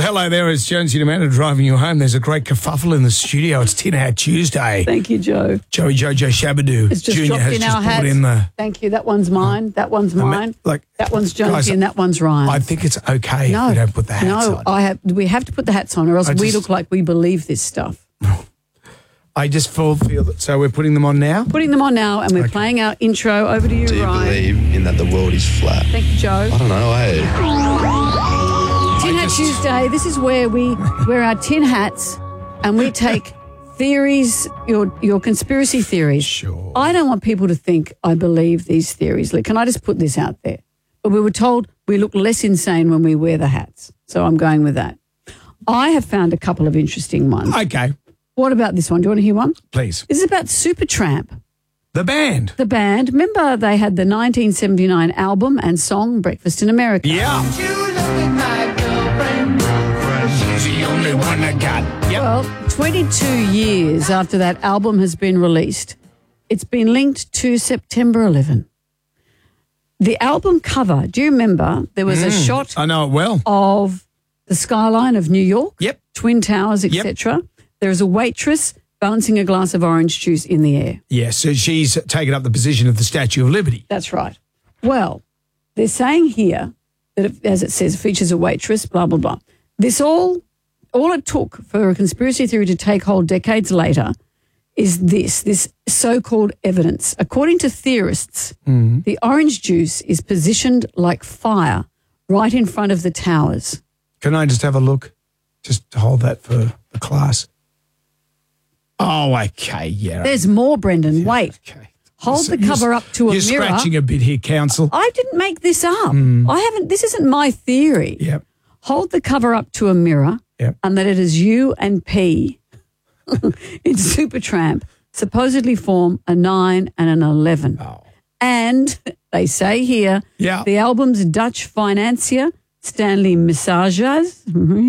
hello there. It's Jonesy and Amanda driving you home. There's a great kerfuffle in the studio. It's Tin Hat Tuesday. Thank you, Joe. Joey Jojo Shabadoo It's just Jr. dropped has in just our brought hats. in the... Thank you. That one's mine. That one's mine. That one's Jonesy guys, and that one's Ryan. I think it's okay if we don't put the hats on. We have to put the hats on or else we look like we believe this stuff. I just feel that. So we're putting them on now? Putting them on now and we're playing our intro. Over to you, Do you Ryan. believe in that the world is flat? Thank you, Joe. I don't know, hey. Tin Hat Tuesday. This is where we wear our tin hats and we take theories, your conspiracy theories. Sure. I don't want people to think I believe these theories. Like, can I just put this out there? But we were told we look less insane when we wear the hats. So I'm going with that. I have found a couple of interesting ones. Okay. What about this one? Do you want to hear one? Please. This is about Supertramp. The band. The band. Remember they had the 1979 album and song Breakfast in America. Yeah. You look at my girlfriend. She's the only one I got. Yep. Well, 22 years after that album has been released, it's been linked to September 11. The album cover, do you remember there was a shot I know it well. of the skyline of New York? Yep. Twin Towers, etc. There is a waitress balancing a glass of orange juice in the air. Yes, so she's taken up the position of the Statue of Liberty. That's right. Well, they're saying here that, as it says, features a waitress, blah, blah, blah. This all it took for a conspiracy theory to take hold decades later is this so-called evidence. According to theorists, the orange juice is positioned like fire right in front of the towers. Can I just have a look? Just hold that for the class. Oh, okay, yeah. There's more, Brendan. Wait. Okay. Hold the cover up to a mirror. You're scratching a bit here, counsel. I didn't make this up. I haven't. This isn't my theory. Yep. Hold the cover up to a mirror and that it is you and P in Supertramp supposedly form a 9 and an 11. Oh. And they say here the album's Dutch financier, Stanley Messages,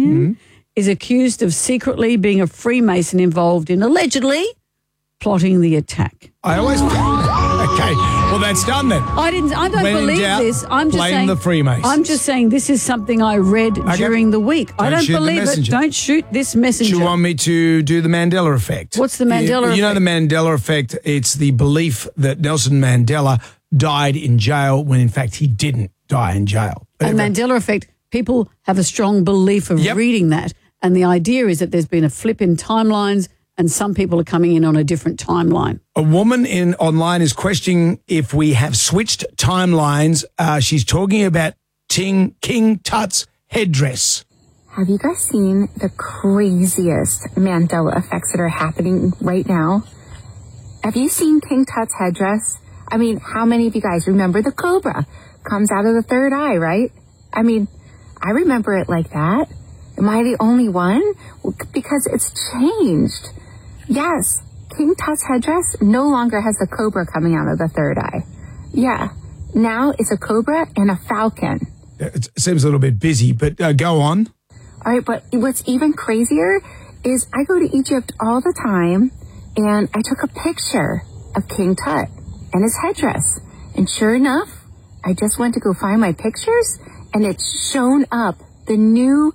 is accused of secretly being a Freemason involved in allegedly plotting the attack. I always... Okay, well, that's done then. I don't When in believe doubt, this. I'm just blame saying the Freemasons. I'm just saying this is something I read during the week. I don't shoot the believe it. messenger. Don't shoot this messenger. Do you want me to do the Mandela effect? What's the Mandela effect? You know the Mandela effect, it's the belief that Nelson Mandela died in jail when in fact he didn't die in jail. And Mandela effect, people have a strong belief of reading that. And the idea is that there's been a flip in timelines and some people are coming in on a different timeline. A woman online is questioning if we have switched timelines. She's talking about King Tut's headdress. Have you guys seen the craziest Mandela effects that are happening right now? Have you seen King Tut's headdress? I mean, how many of you guys remember the cobra comes out of the third eye, right? I mean, I remember it like that. Am I the only one? Well, because it's changed. Yes, King Tut's headdress no longer has a cobra coming out of the third eye. Yeah, now it's a cobra and a falcon. It seems a little bit busy, but go on. All right, but what's even crazier is I go to Egypt all the time, and I took a picture of King Tut and his headdress. And sure enough, I just went to go find my pictures, and it's shown up. The new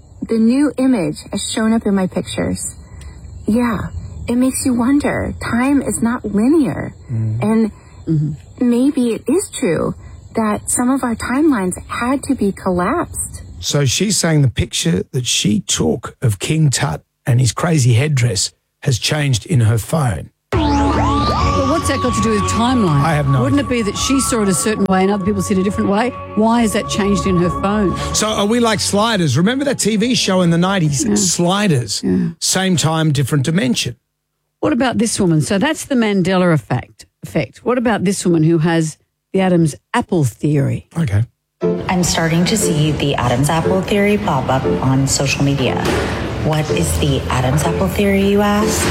image has shown up in my pictures. Yeah, it makes you wonder. Time is not linear. And maybe it is true that some of our timelines had to be collapsed. So she's saying the picture that she took of King Tut and his crazy headdress has changed in her phone. Well, what's that got to do with timeline? I have no Wouldn't idea. it be that she saw it a certain way and other people see it a different way? Why has that changed in her phone? So are we like Sliders? Remember that TV show in the 90s? Sliders. Same time, different dimension. What about this woman? So that's the Mandela effect. What about this woman who has the Adam's apple theory? Okay. I'm starting to see the Adam's apple theory pop up on social media. What is the Adam's apple theory, you ask?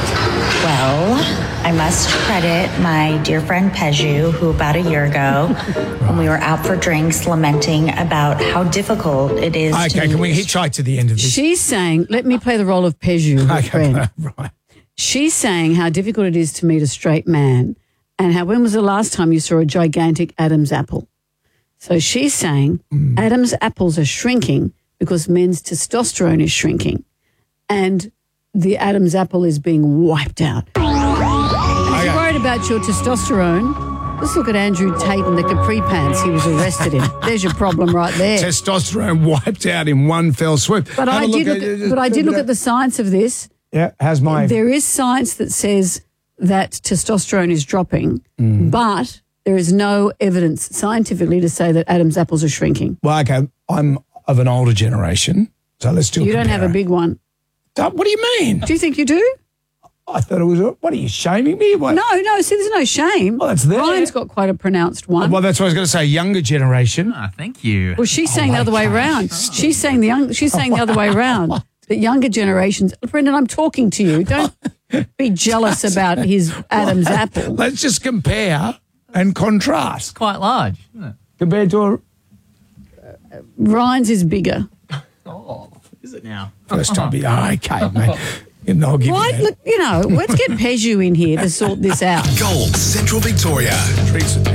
Well, I must credit my dear friend Peju, who about a year ago, when we were out for drinks, lamenting about how difficult it is to Okay, can we hitchhike to the end of this? She's saying, let me play the role of Peju, her friend. Right. She's saying how difficult it is to meet a straight man and how when was the last time you saw a gigantic Adam's apple? So she's saying Adam's apples are shrinking because men's testosterone is shrinking and the Adam's apple is being wiped out. And if you're worried about your testosterone, let's look at Andrew Tate and the capri pants he was arrested in. There's your problem right there. Testosterone wiped out in one fell swoop. But I did look at the science of this. Yeah, how's my... There is science that says that testosterone is dropping, but there is no evidence scientifically to say that Adam's apples are shrinking. Well, okay, I'm of an older generation, so let's do. You don't have a big one. What do you mean? Do you think you do? I thought it was. What are you shaming me? What? No. See, there's no shame. Well, that's there. Ryan's got quite a pronounced one. Well, that's what I was going to say. Younger generation. Ah, thank you. Well, she's saying the other way around. She's saying the other way around. The younger generations. Brendan, I'm talking to you. Don't be jealous about his Adam's apple. Let's just compare and contrast. Quite large, isn't it? Compared to Ryan's is bigger. Oh, is it now? first time. Okay, mate. And I'll give you Why? that. Look, let's get Peugeot in here to sort this out. Gold, Central Victoria. Treats-